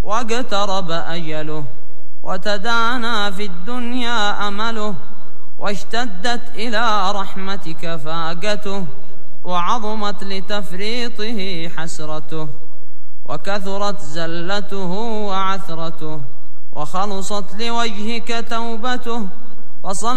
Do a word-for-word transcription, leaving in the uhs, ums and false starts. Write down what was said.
واقترب أجله وتدانى في الدنيا أمله واشتدت إلى رحمتك فاقته وعظمت لتفريطه حسرته وكثرت زلته وعثرته وخلصت لوجهك توبته فصل